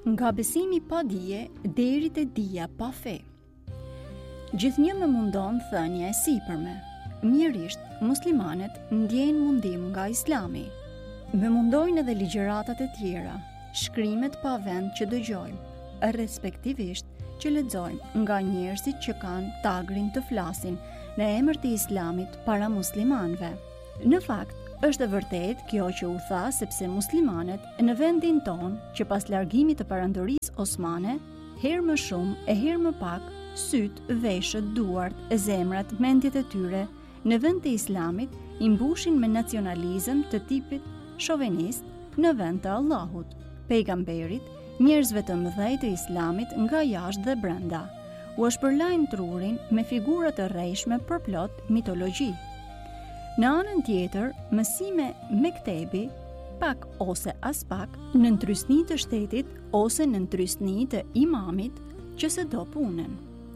Nga besimi pa dije deri te dija pa fe. Gjithnjë më mundon thënia e sipërme. Mjerisht, muslimanët ndjejnë mundim nga Islami. Më mundojnë edhe ligjëratat e tjera, shkrimet pa vend që dëgjojmë, respektivisht që lexojmë nga njerëzit që kanë tagrin të flasin në emër të Islamit para muslimanëve. Në fakt, është e vërtet kjo që u tha sepse muslimanët në vendin ton që pas largimit të perandorisë osmane, herë më shumë e herë më pak, syt, veshët, duart, zemrat, mendjet e tyre në vend të Islamit i mbushin me nacionalizëm të tipit shovenist në vend të Allahut, pejgamberit, njerëzve të mëdhej të Islamit nga jashtë dhe brenda. U shpërlajnë trurin me figura të rrejshme për plot mitologji. Në anën tjetër, mësime mektebi, pak ose as pak, në ndrysni të shtetit ose në ndrysni të imamit që se do punën.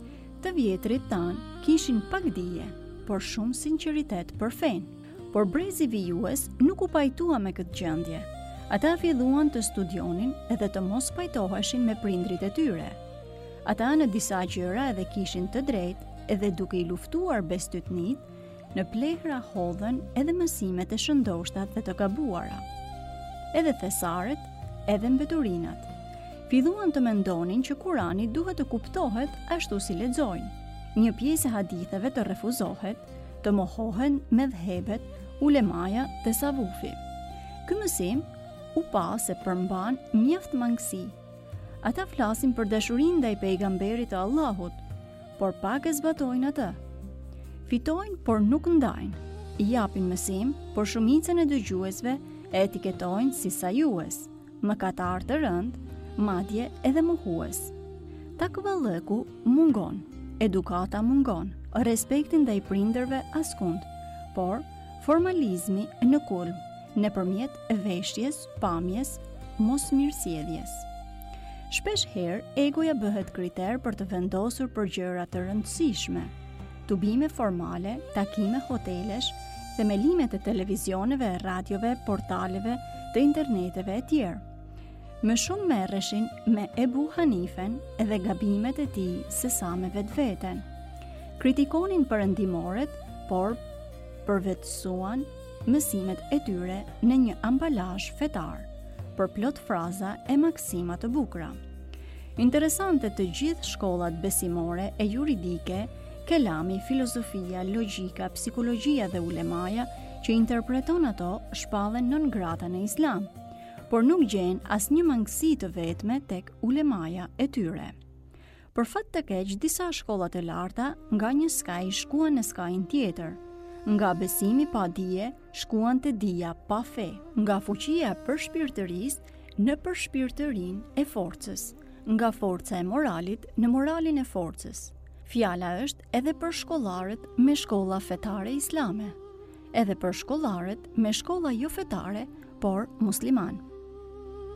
Të vjetrit tanë kishin pak dije, por shumë sinqeritet për fenë, por brezi vijues nuk u pajtua me këtë gjendje. Ata filluan të studionin edhe të mos pajtoheshin me prindrit e tyre. Ata në disa gjëra edhe kishin të drejtë edhe duke i luftuar bestytnit, në plehra hodhen edhe mësimet e shëndoshtat dhe të gabuara. Edhe thesaret, edhe mbeturinat. Filluan të mendonin që Kurani duhet të kuptohet ashtu si lexojnë. Një pjesë e haditheve të refuzohet, të mohohen medhhebet, ulemaja dhe savufi. Ky mësim u pa se përmban mjaft mangësi. Ata flasin për dashurinë ndaj pejgamberit të Allahut, por pak e zbatojnë atë. Fitojnë, por nuk ndajnë. I japin mësim, por shumicën e dëgjuesve e etiketojnë si sajues, mëkatar të rënd, madje edhe mohues. Takvallëku mungon, edukata mungon, respekti ndaj prindërve askund, por formalizmi në kulm, nëpërmjet veshjes, pamjes, mosmirësjelljes. Shpesh herë egoja bëhet kriter për të vendosur për gjëra të rëndësishme. Tubime formale, takime hotelesh, themelimet e televizioneve, radiove, portaleve, të interneteve e tjerë. Më shumë merreshin me Ebu Hanifen edhe gabimet e tij se sa me vetveten. Kritikonin perëndimoret, por përvetësuan mësimet e tyre në një ambalazh fetar, për plot fraza e maksima të bukura. Interesante të gjithë shkollat besimore e juridike, kelami, filozofia, logjika, psikologjia dhe ulemaja që interpreton ato shpallen nën grata në Islam, por nuk gjen asnjë mangësi të vetme tek ulemaja e tyre. Për fat të keq, disa shkolla të larta nga një skaj shkuan në skajin tjetër. Nga besimi pa dije shkuan te dija pa fe, nga fuqia e përshpirtërisë në përshpirtërinë e forcës, nga forca e moralit në moralin e forcës. Fjala është edhe për shkollarët me shkolla fetare islame, edhe për shkollarët me shkolla jo fetare, por musliman.